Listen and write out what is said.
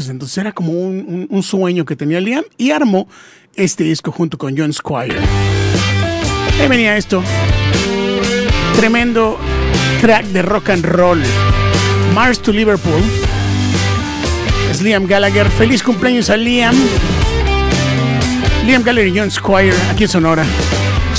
meses. Entonces era como un sueño que tenía Liam y armó este disco junto con John Squire. Ahí venía esto. Tremendo track de rock and roll. Mars to Liverpool. Es Liam Gallagher. Feliz cumpleaños a Liam. Liam Gallagher y John Squire aquí en Sonora.